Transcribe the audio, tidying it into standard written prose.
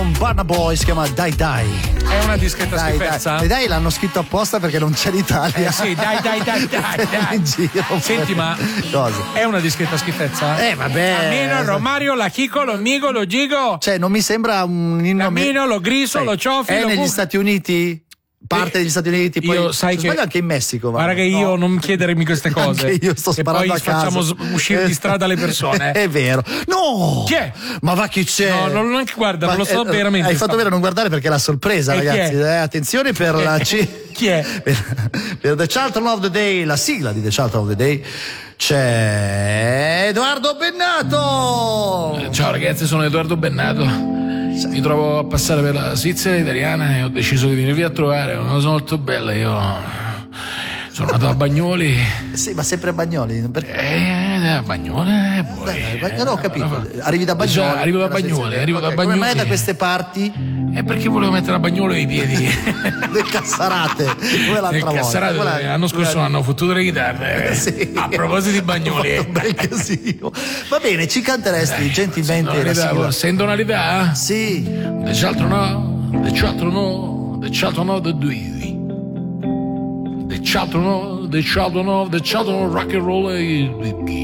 Un Burna Boy si chiama Dai Dai. È una discreta schifezza? Dai Dai l'hanno scritto apposta perché non c'è l'Italia. Sì, dai. In giro. Senti, ma cosa? È una discreta schifezza? Vabbè. Amino, Romario, la Chico, lo Migo, lo Gigo. Cioè, non mi sembra un inno. Amino, lo Griso, lo Ciofi. È negli Stati Uniti? Parte degli Stati Uniti, poi io sai che anche in Messico. Guarda che io non chiedermi queste cose. Anche io sto sparando e poi a caso. facciamo uscire di strada le persone. È vero. No! Chi è? Ma va chi c'è? No, non neanche guarda, non lo so veramente. Hai fatto bene a non guardare perché è la sorpresa, ragazzi. Attenzione per la Chi è? Per The Charlton of the Day, la sigla di The Charlton of the Day. C'è Edoardo Bennato. Ciao ragazzi, sono Edoardo Bennato. Mi trovo a passare per la Svizzera italiana e ho deciso di venirvi a trovare. Una cosa molto bella. Io sono nato a Bagnoli. Sì, ma sempre a Bagnoli. A Bagnoli. Non ho capito. Arrivi da Bagnoli. Già, arrivo da Bagnoli. Come mai da queste parti? È perché volevo mettere a Bagnoli i piedi. Le Cassarate. Come l'altra volta. Cassarate l'anno scorso hanno fottuto le chitarre. Sì. A proposito di Bagnoli. Un bel casino. Va bene, ci canteresti gentilmente la sigla? Sei in tonalità? Sì. The Charlton of the Day. The Charlton rock and roll.